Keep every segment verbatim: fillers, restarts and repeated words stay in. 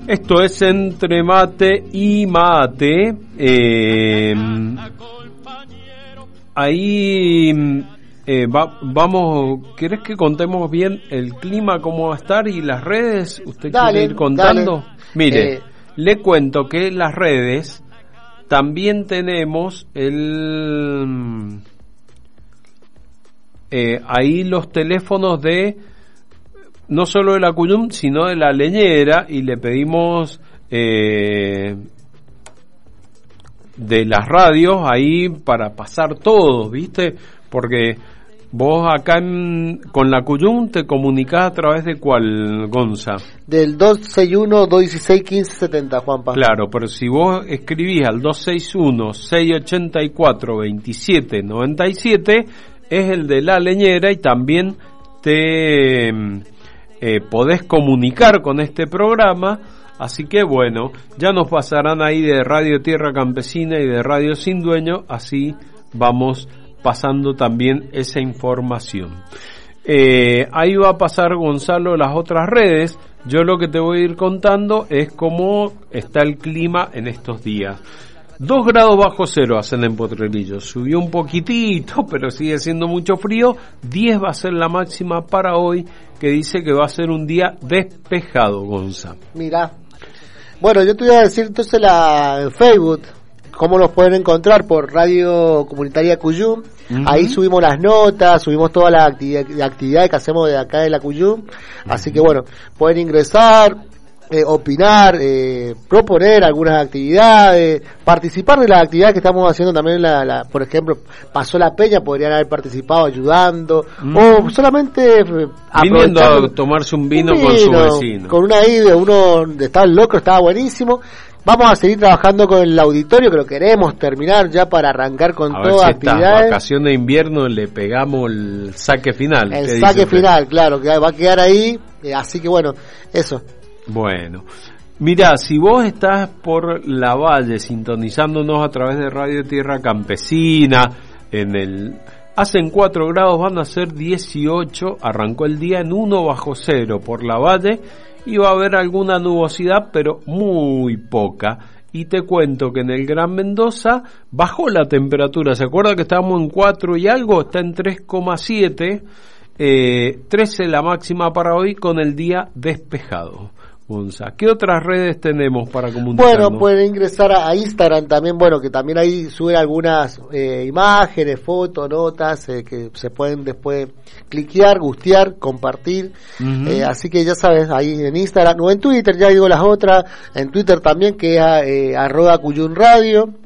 Esto es Entre Mate y Mate. Eh, ahí eh, va, vamos, ¿querés que contemos bien el clima, cómo va a estar y las redes? ¿Usted dale, quiere ir contando? Dale. Mire, Eh. le cuento que en las redes también tenemos el eh, ahí los teléfonos de no solo de la Cuyum, sino de la Leñera, y le pedimos eh, de las radios ahí para pasar todos, ¿viste? Porque vos acá en, con la Cuyum te comunicás a través de cuál, Gonza. Del dos seis uno, dos uno seis, uno cinco siete cero, Juanpa. Claro, pero si vos escribís al dos seis uno, seis ocho cuatro, dos siete nueve siete, es el de la Leñera, y también te eh, podés comunicar con este programa. Así que bueno, ya nos pasarán ahí de Radio Tierra Campesina y de Radio Sin Dueño, así vamos pasando también esa información. Eh, ahí va a pasar Gonzalo las otras redes. Yo lo que te voy a ir contando es cómo está el clima en estos días. Dos grados bajo cero hacen en Potrerillos. Subió un poquitito, pero sigue siendo mucho frío. diez va a ser la máxima para hoy, que dice que va a ser un día despejado, Gonza. Mirá. Bueno, yo te voy a decir entonces la en Facebook cómo nos pueden encontrar por Radio Comunitaria Cuyum. Uh-huh. Ahí subimos las notas, subimos todas las actividad, actividades que hacemos de acá de la Cuyum. Uh-huh. Así que bueno, pueden ingresar, eh, opinar, eh, proponer algunas actividades, participar de las actividades que estamos haciendo también. La, la, por ejemplo, Pasó la Peña, podrían haber participado ayudando, uh-huh. o solamente eh, viniendo a tomarse un vino, un vino con su vecino. Con una I D, uno de estar loco, estaba buenísimo. Vamos a seguir trabajando con el auditorio, que lo queremos terminar ya para arrancar con a todas las si actividades. Vacación de invierno le pegamos el saque final. El saque final, usted? Claro, que va a quedar ahí, eh, así que bueno, eso. Bueno, mirá, si vos estás por la Valle sintonizándonos a través de Radio Tierra Campesina, en el hacen cuatro grados, van a ser dieciocho, arrancó el día en uno bajo cero por la Valle, y va a haber alguna nubosidad, pero muy poca. Y te cuento que en el Gran Mendoza bajó la temperatura. ¿Se acuerda que estábamos en cuatro y algo? Está en tres coma siete. Eh, trece la máxima para hoy, con el día despejado. Gonza, ¿qué otras redes tenemos para comunicarnos? Bueno, pueden ingresar a, a Instagram también, bueno, que también ahí suben algunas eh, imágenes, fotos, notas, eh, que se pueden después cliquear, gustear, compartir, uh-huh. eh, así que ya sabes, ahí en Instagram, o en Twitter, ya digo las otras, en Twitter también, que es eh, arroba Cuyum Radio,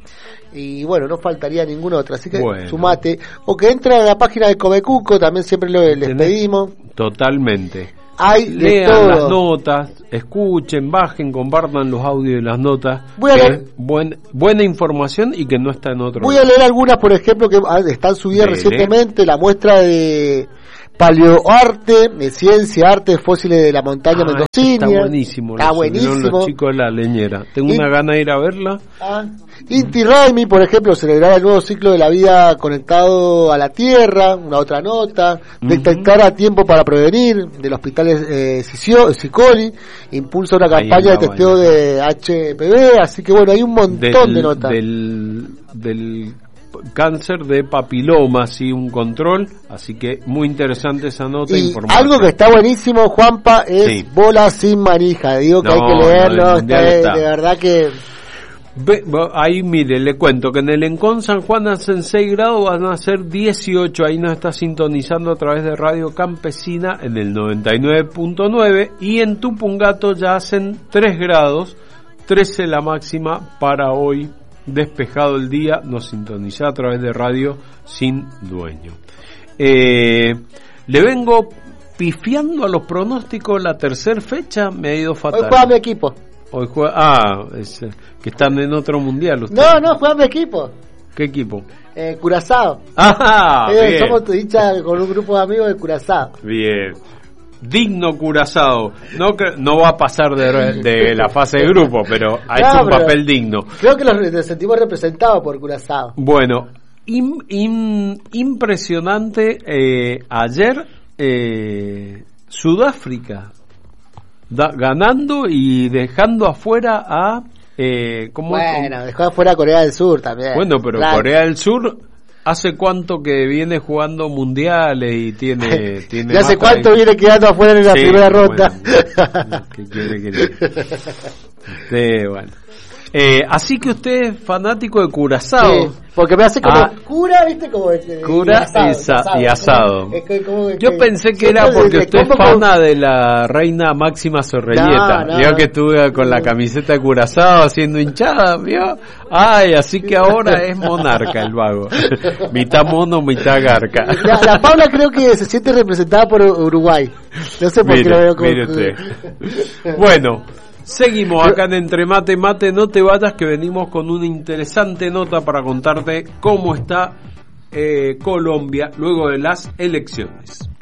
y bueno, no faltaría ninguna otra, así que bueno. Sumate, o que entren a la página de Comecuco, también siempre lo, les pedimos. Totalmente. Hay de Lean todo. Las notas, escuchen, bajen, compartan los audios de las notas. Voy a leer, buen, buena información y que no está en otro Voy lugar. a leer algunas, por ejemplo, que están subidas Dele. recientemente. La muestra de paleoarte, de ciencia, arte fósiles de la montaña ah, mendocina. Está buenísimo. Está buenísimo. Los chicos de la Leñera. Tengo In- una gana de ir a verla. Ah. Inti Raimi, por ejemplo, celebrar el nuevo ciclo de la vida conectado a la Tierra, una otra nota. Uh-huh. Detectar a tiempo para prevenir, del hospital eh, Sicoli. Impulsa una campaña de testeo vaina. de H P V. Así que bueno, hay un montón del, de notas. Del, del cáncer de papiloma, sí, un control. Así que muy interesante esa nota. Y algo que está buenísimo, Juanpa, es sí. Bola sin manija. Digo que no, hay que leerlo. No, está, está. De verdad que... Ve, ahí mire, le cuento que en el Encon San Juan hacen seis grados, van a ser dieciocho, ahí nos está sintonizando a través de Radio Campesina en el noventa y nueve punto nueve, y en Tupungato ya hacen tres grados, trece la máxima para hoy, despejado el día, nos sintoniza a través de Radio Sin Dueño. Eh, le vengo pifiando a los pronósticos la tercera fecha, me ha ido fatal. Hoy juega mi equipo. Hoy juega, ah, es, que están en otro mundial ustedes. No, no, juega mi equipo. ¿Qué equipo? Eh, Curazao. Ah, eh, bien. Somos hinchas con un grupo de amigos de Curazao. Bien. Digno Curazao. No no va a pasar de, de la fase de grupo, pero ha hecho no, un papel digno. Creo que nos sentimos representados por Curazao. Bueno, im, im, impresionante. Eh, ayer, eh, Sudáfrica da, ganando y dejando afuera a... Eh, ¿cómo, bueno, cómo? dejó afuera a Corea del Sur también. Bueno, pero claro. Corea del Sur... ¿Hace cuánto que viene jugando mundiales y tiene... tiene ¿Y hace cuánto de... viene quedando afuera en la sí, primera ronda? Bueno, ¿qué quiere que diga? Sí, bueno. Eh, así que usted es fanático de Curazao. Sí, porque me hace como ah, cura, ¿viste? Como este, cura y asado. Y, asado. y asado. Es que, como, Yo que, pensé que era porque de, usted es fana con... de la reina Máxima Sorreñeta. No, no, Vio no. que estuve con la camiseta de Curazao haciendo hinchada, ¿vio? Ay, así que ahora es monarca el vago. Mitad mono, mitad garca. La, la Paula creo que se siente representada por Uruguay. No sé por mire, qué lo veo como... Mire usted. Bueno... Seguimos acá en Entre Mate Mate, no te vayas que venimos con una interesante nota para contarte cómo está eh, Colombia luego de las elecciones.